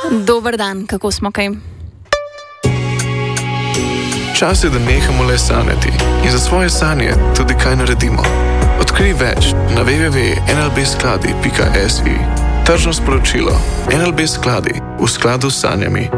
Dober dan, kako smo kaj? Čas je, da nehamo le sanjati in za svoje sanje tudi kaj naredimo. Odkrij več na www.nlbskladi.si. Tržno sporočilo: NLB Skladi, v skladu s sanjami.